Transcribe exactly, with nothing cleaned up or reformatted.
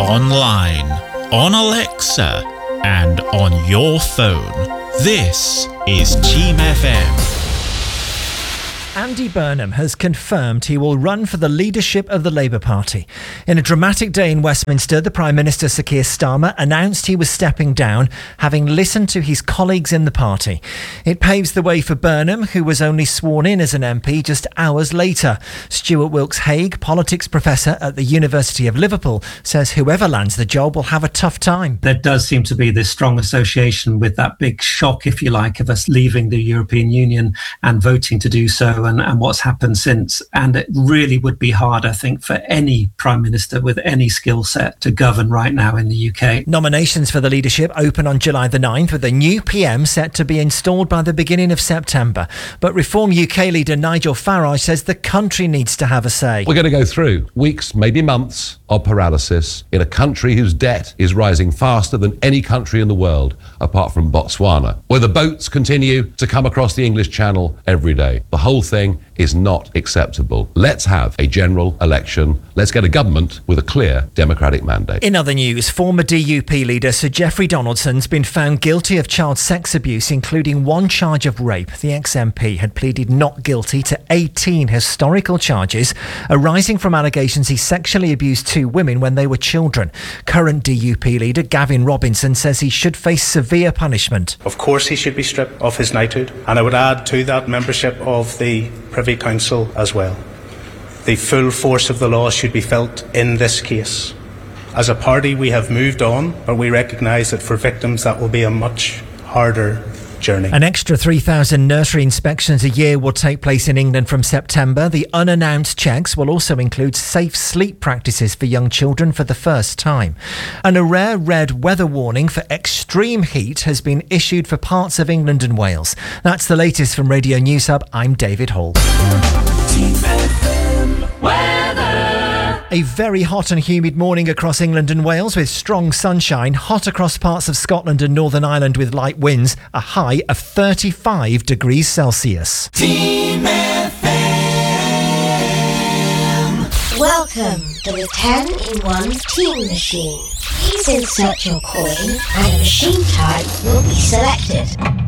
online, on Alexa, and on your phone. This is Team F M. Andy Burnham has confirmed he will run for the leadership of the Labour Party. In a dramatic day in Westminster, the Prime Minister, Sir Keir Starmer, announced he was stepping down, having listened to his colleagues in the party. It paves the way for Burnham, who was only sworn in as an M P just hours later. Stuart Wilkes-Hague, politics professor at the University of Liverpool, says whoever lands the job will have a tough time. There does seem to be this strong association with that big shock, if you like, of us leaving the European Union and voting to do so. And, and what's happened since. And it really would be hard, I think, for any Prime Minister with any skill set to govern right now in the U K. Nominations for the leadership open on July the ninth, with a new P M set to be installed by the beginning of September. But Reform U K leader Nigel Farage says the country needs to have a say. We're going to go through weeks, maybe months of paralysis in a country whose debt is rising faster than any country in the world, apart from Botswana, where the boats continue to come across the English Channel every day. The whole thing is not acceptable. Let's have a general election. Let's get a government with a clear democratic mandate. In other news, former D U P leader Sir Geoffrey Donaldson's been found guilty of child sex abuse, including one charge of rape. The ex-M P had pleaded not guilty to eighteen historical charges arising from allegations he sexually abused two women when they were children. Current D U P leader Gavin Robinson says he should face severe punishment. Of course he should be stripped of his knighthood, and I would add to that membership of the Privy Council as well. The full force of the law should be felt in this case. As a party we have moved on, but we recognise that for victims that will be a much harder journey. An extra three thousand nursery inspections a year will take place in England from September. The unannounced checks will also include safe sleep practices for young children for the first time. And a rare red weather warning for extreme heat has been issued for parts of England and Wales. That's the latest from Radio News Hub. I'm David Hall. A very hot and humid morning across England and Wales with strong sunshine, hot across parts of Scotland and Northern Ireland with light winds, a high of thirty-five degrees Celsius. Team F M. Welcome to the ten in one Team Machine. Please insert your coin and a machine type will be selected.